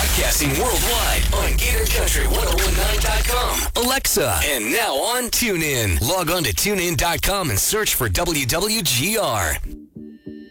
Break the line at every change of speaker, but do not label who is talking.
Broadcasting worldwide on GatorCountry1019.com, Alexa, and now on TuneIn. Log on to TuneIn.com and search for WWGR.